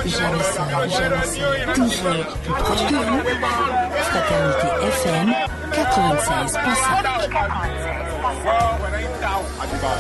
jamais seul, toujours plus proche de vous. Fraternité FM 96.5.